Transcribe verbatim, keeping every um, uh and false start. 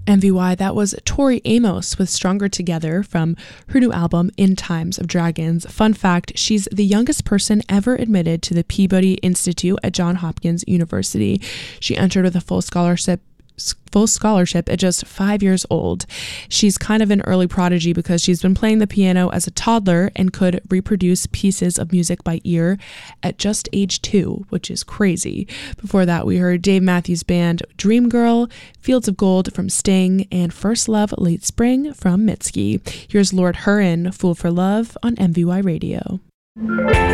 M V Y, that was Tori Amos with Stronger Together from her new album, In Times of Dragons. Fun fact, she's the youngest person ever admitted to the Peabody Institute at Johns Hopkins University. She entered with a full scholarship full scholarship at just five years old. She's kind of an early prodigy because she's been playing the piano as a toddler and could reproduce pieces of music by ear at just age two, which is crazy. Before that, we heard Dave Matthews Band, Dream Girl, Fields of Gold from Sting, and First Love, Late Spring from Mitski. Here's Lord Huron, Fool for Love on M V Y Radio.